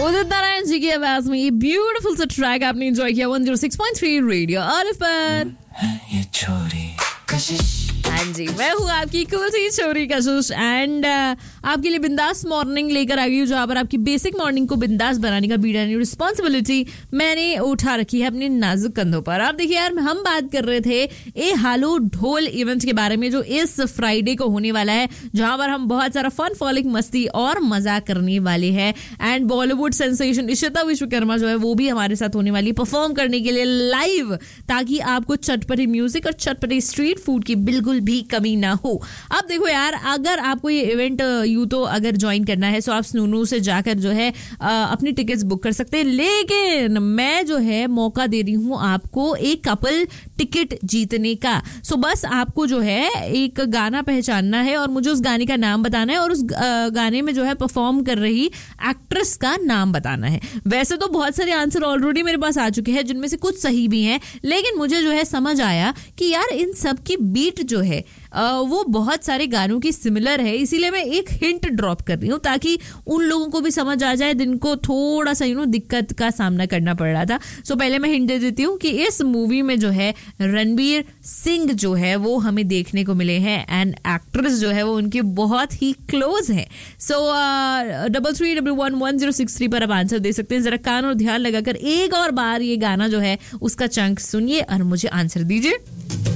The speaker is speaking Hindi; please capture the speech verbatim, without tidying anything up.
उदित नारायण जी की आवाज में ये ब्यूटीफुल सा ट्रैक आपने एंजॉय किया one zero six point three radio Arif पर। ये छोरी कशिश। हाँ जी, मैं हूँ आपकी कूल सी छोरी कशिश एंड uh, आपके लिए बिंदास मॉर्निंग लेकर आ गई हूँ, जहाँ पर आपकी बेसिक मॉर्निंग को बिंदास बनाने का बीड़ा नहीं रिस्पॉन्सिबिलिटी मैंने उठा रखी है अपने नाजुक कंधों पर। आप देखिए यार, हम बात कर रहे थे ए हालो ढोल इवेंट के बारे में जो इस फ्राइडे को होने वाला है, जहाँ पर हम बहुत सारा फन फॉलिक मस्ती और मजाक करने वाले हैं। एंड बॉलीवुड सेंसेशन इशिता विश्वकर्मा जो है वो भी हमारे साथ होने वाली परफॉर्म करने के लिए लाइव, ताकि आपको चटपटी म्यूजिक और चटपटी स्ट्रीट फूड की बिल्कुल भी कमी ना हो। अब देखो यार, अगर आपको ये इवेंट यू तो अगर ज्वाइन करना है तो आप स्नूनू से जाकर जो है अपनी टिकट्स बुक कर सकते हैं, लेकिन मैं जो है मौका दे रही हूँ आपको एक कपल टिकट जीतने का। सो बस आपको जो है एक गाना पहचानना है और मुझे उस गाने का नाम बताना है और उस गाने में जो है परफॉर्म कर रही एक्ट्रेस का नाम बताना है। वैसे तो बहुत सारे आंसर ऑलरेडी मेरे पास आ चुके हैं, जिनमें से कुछ सही भी हैं, लेकिन मुझे जो है समझ आया कि यार इन सब की बीट जो है वो बहुत सारे गानों की सिमिलर है, इसीलिए मैं एक हिंट ड्रॉप कर रही हूँ ताकि उन लोगों को भी समझ आ जाए जिनको थोड़ा सा यू नो दिक्कत का सामना करना पड़ रहा था। सो पहले मैं हिंट दे देती हूँ कि इस मूवी में जो है रणबीर सिंह जो है वो हमें देखने को मिले हैं एंड एक्ट्रेस जो है वो उनकी बहुत ही क्लोज है। सो double three double one one zero six three पर आप आंसर दे सकते हैं। जरा कान और ध्यान लगाकर एक और बार ये गाना जो है उसका चंक सुनिए और मुझे आंसर दीजिए।